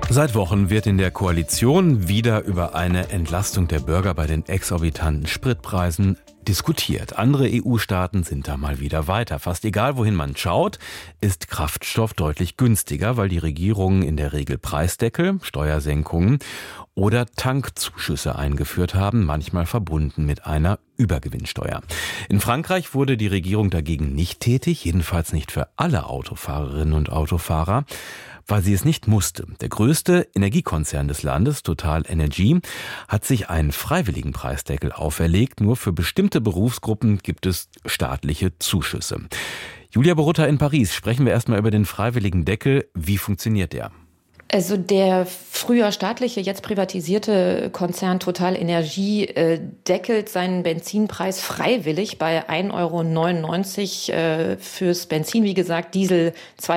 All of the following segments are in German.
Seit Wochen wird in der Koalition wieder über eine Entlastung der Bürger bei den exorbitanten Spritpreisen diskutiert. Andere EU-Staaten sind da mal wieder weiter. Fast egal, wohin man schaut, ist Kraftstoff deutlich günstiger, weil die Regierungen in der Regel Preisdeckel, Steuersenkungen oder Tankzuschüsse eingeführt haben, manchmal verbunden mit einer Übergewinnsteuer. In Frankreich wurde die Regierung dagegen nicht tätig, jedenfalls nicht für alle Autofahrerinnen und Autofahrer, weil sie es nicht musste. Der größte Energiekonzern des Landes, Total Energy, hat sich einen freiwilligen Preisdeckel auferlegt. Nur für bestimmte Berufsgruppen gibt es staatliche Zuschüsse. Julia Borutta in Paris, sprechen wir erstmal über den freiwilligen Deckel. Wie funktioniert der? Also der früher staatliche, jetzt privatisierte Konzern Total Energie deckelt seinen Benzinpreis freiwillig bei 1,99 € fürs Benzin. Wie gesagt, Diesel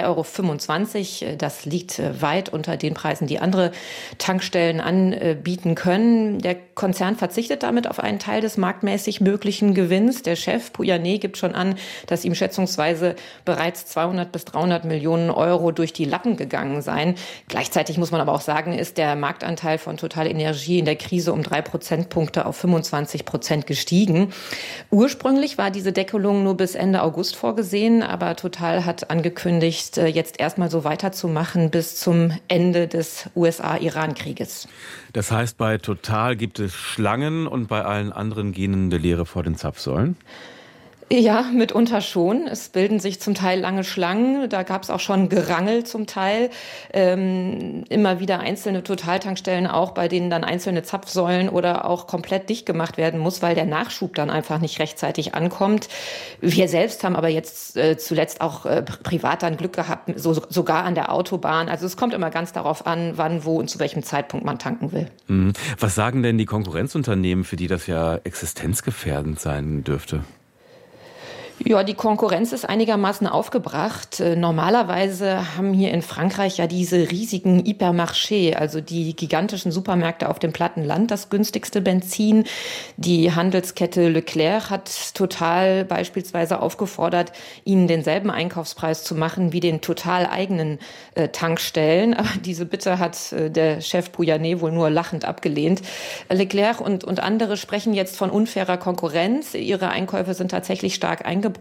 2,25 €. Das liegt weit unter den Preisen, die andere Tankstellen anbieten können. Der Konzern verzichtet damit auf einen Teil des marktmäßig möglichen Gewinns. Der Chef Pouyanné gibt schon an, dass ihm schätzungsweise bereits 200 bis 300 Millionen € durch die Lappen gegangen seien. Gleichzeitig muss man aber auch sagen, ist der Marktanteil von Total Energie in der Krise um 3 Prozentpunkte auf 25% gestiegen. Ursprünglich war diese Deckelung nur bis Ende August vorgesehen, aber Total hat angekündigt, jetzt erstmal so weiterzumachen bis zum Ende des USA-Iran-Krieges. Das heißt, bei Total gibt es Schlangen und bei allen anderen gehen die Leere vor den Zapfsäulen? Ja, mitunter schon. Es bilden sich zum Teil lange Schlangen. Da gab es auch schon Gerangel zum Teil. Immer wieder einzelne Totaltankstellen auch, bei denen dann einzelne Zapfsäulen oder auch komplett dicht gemacht werden muss, weil der Nachschub dann einfach nicht rechtzeitig ankommt. Wir selbst haben aber jetzt zuletzt auch privat dann Glück gehabt, sogar an der Autobahn. Also es kommt immer ganz darauf an, wann, wo und zu welchem Zeitpunkt man tanken will. Was sagen denn die Konkurrenzunternehmen, für die das ja existenzgefährdend sein dürfte? Ja, die Konkurrenz ist einigermaßen aufgebracht. Normalerweise haben hier in Frankreich ja diese riesigen Hypermarchés, also die gigantischen Supermärkte auf dem platten Land, das günstigste Benzin. Die Handelskette Leclerc hat Total beispielsweise aufgefordert, ihnen denselben Einkaufspreis zu machen wie den Total eigenen Tankstellen. Aber diese Bitte hat der Chef Pouyanné wohl nur lachend abgelehnt. Leclerc und andere sprechen jetzt von unfairer Konkurrenz. Ihre Einkäufe sind tatsächlich stark eingebrochen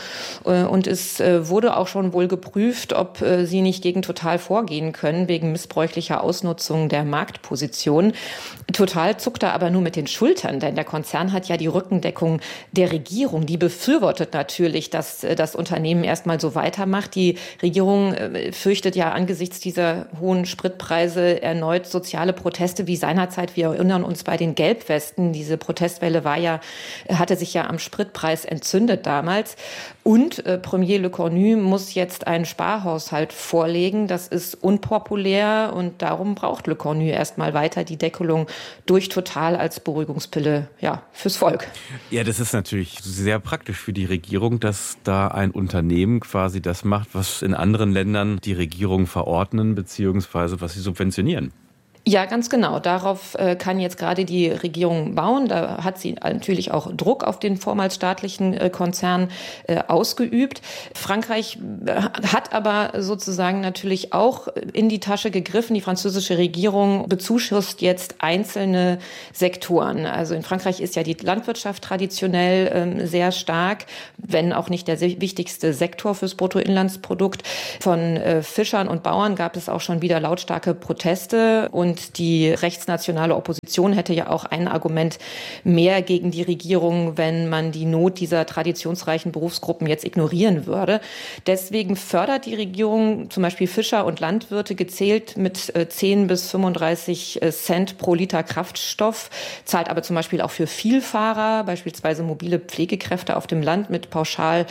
und es wurde auch schon wohl geprüft, ob sie nicht gegen Total vorgehen können wegen missbräuchlicher Ausnutzung der Marktposition. Total zuckt da aber nur mit den Schultern, denn der Konzern hat ja die Rückendeckung der Regierung. Die befürwortet natürlich, dass das Unternehmen erstmal so weitermacht. Die Regierung fürchtet ja angesichts dieser hohen Spritpreise erneut soziale Proteste wie seinerzeit. Wir erinnern uns bei den Gelbwesten. Diese Protestwelle hatte sich ja am Spritpreis entzündet damals. Und Premier Lecornu muss jetzt einen Sparhaushalt vorlegen. Das ist unpopulär und darum braucht Lecornu erstmal weiter die Deckelung durch Total als Beruhigungspille, ja, fürs Volk. Ja, das ist natürlich sehr praktisch für die Regierung, dass da ein Unternehmen quasi das macht, was in anderen Ländern die Regierung verordnen bzw. was sie subventionieren. Ja, ganz genau. Darauf kann jetzt gerade die Regierung bauen. Da hat sie natürlich auch Druck auf den vormals staatlichen Konzern ausgeübt. Frankreich hat aber sozusagen natürlich auch in die Tasche gegriffen. Die französische Regierung bezuschusst jetzt einzelne Sektoren. Also in Frankreich ist ja die Landwirtschaft traditionell sehr stark, wenn auch nicht der wichtigste Sektor fürs Bruttoinlandsprodukt. Von Fischern und Bauern gab es auch schon wieder lautstarke Proteste und die rechtsnationale Opposition hätte ja auch ein Argument mehr gegen die Regierung, wenn man die Not dieser traditionsreichen Berufsgruppen jetzt ignorieren würde. Deswegen fördert die Regierung zum Beispiel Fischer und Landwirte gezählt mit 10 bis 35 Cent pro Liter Kraftstoff, zahlt aber zum Beispiel auch für Vielfahrer, beispielsweise mobile Pflegekräfte auf dem Land mit pauschal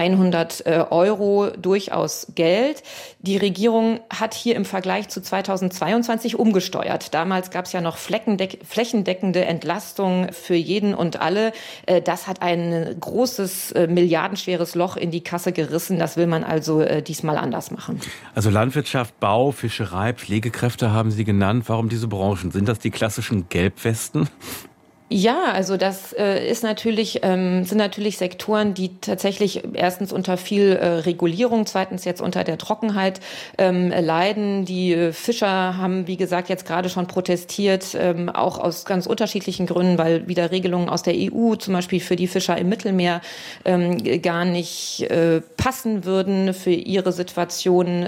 100 € durchaus Geld. Die Regierung hat hier im Vergleich zu 2022 umgestellt. Damals gab es ja noch flächendeckende Entlastung für jeden und alle. Das hat ein großes, milliardenschweres Loch in die Kasse gerissen. Das will man also diesmal anders machen. Also Landwirtschaft, Bau, Fischerei, Pflegekräfte haben Sie genannt. Warum diese Branchen? Sind das die klassischen Gelbwesten? Ja, also das sind natürlich Sektoren, die tatsächlich erstens unter viel Regulierung, zweitens jetzt unter der Trockenheit leiden. Die Fischer haben, wie gesagt, jetzt gerade schon protestiert, auch aus ganz unterschiedlichen Gründen, weil wieder Regelungen aus der EU zum Beispiel für die Fischer im Mittelmeer gar nicht passen würden, für ihre Situation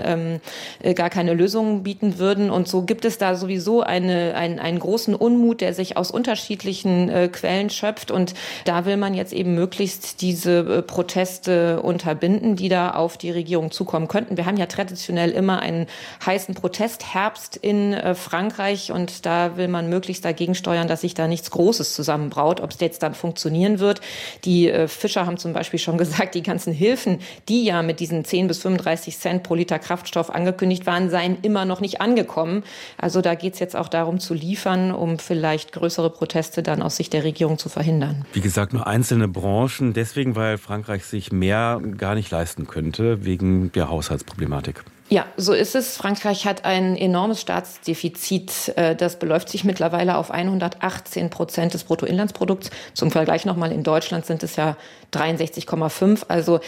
gar keine Lösungen bieten würden. Und so gibt es da sowieso einen großen Unmut, der sich aus unterschiedlichen Quellen schöpft. Und da will man jetzt eben möglichst diese Proteste unterbinden, die da auf die Regierung zukommen könnten. Wir haben ja traditionell immer einen heißen Protestherbst in Frankreich und da will man möglichst dagegen steuern, dass sich da nichts Großes zusammenbraut. Ob es jetzt dann funktionieren wird. Die Fischer haben zum Beispiel schon gesagt, die ganzen Hilfen, die ja mit diesen 10 bis 35 Cent pro Liter Kraftstoff angekündigt waren, seien immer noch nicht angekommen. Also da geht es jetzt auch darum zu liefern, um vielleicht größere Proteste dann aus Sicht der Regierung zu verhindern. Wie gesagt, nur einzelne Branchen, deswegen, weil Frankreich sich mehr gar nicht leisten könnte, wegen der Haushaltsproblematik. Ja, so ist es. Frankreich hat ein enormes Staatsdefizit. Das beläuft sich mittlerweile auf 118% des Bruttoinlandsprodukts. Zum Vergleich nochmal, in Deutschland sind es ja 63,5. Also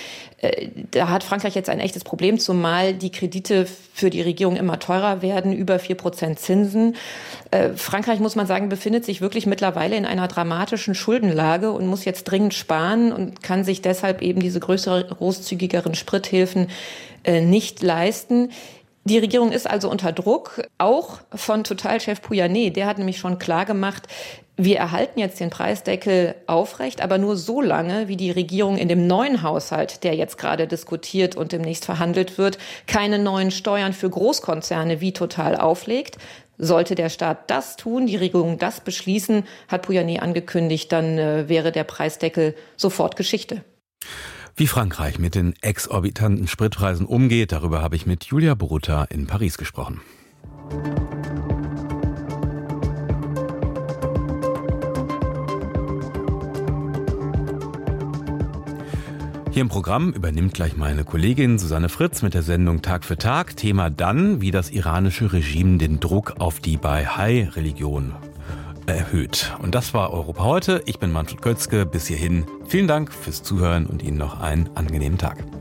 da hat Frankreich jetzt ein echtes Problem, zumal die Kredite für die Regierung immer teurer werden, über 4% Zinsen. Frankreich, muss man sagen, befindet sich wirklich mittlerweile in einer dramatischen Schuldenlage und muss jetzt dringend sparen und kann sich deshalb eben diese großzügigeren Sprithilfen nicht leisten. Die Regierung ist also unter Druck, auch von Total-Chef Pouyanné. Der hat nämlich schon klar gemacht, wir erhalten jetzt den Preisdeckel aufrecht, aber nur so lange, wie die Regierung in dem neuen Haushalt, der jetzt gerade diskutiert und demnächst verhandelt wird, keine neuen Steuern für Großkonzerne wie Total auflegt. Sollte der Staat das tun, die Regierung das beschließen, hat Pouyanné angekündigt, dann wäre der Preisdeckel sofort Geschichte. Wie Frankreich mit den exorbitanten Spritpreisen umgeht, darüber habe ich mit Julia Borutta in Paris gesprochen. Hier im Programm übernimmt gleich meine Kollegin Susanne Fritz mit der Sendung Tag für Tag. Thema dann, wie das iranische Regime den Druck auf die Bahai-Religion erhöht. Und das war Europa heute. Ich bin Manfred Götzke. Bis hierhin vielen Dank fürs Zuhören und Ihnen noch einen angenehmen Tag.